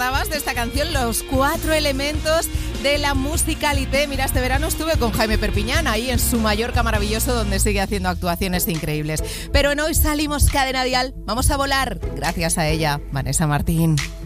acordabas de esta canción? Los 4 elementos de la musicalité. Mira, este verano estuve con Jaime Perpiñán ahí en su Mallorca maravilloso, donde sigue haciendo actuaciones increíbles. Pero en Hoy Salimos Cadena Dial vamos a volar gracias a ella, Vanessa Martín.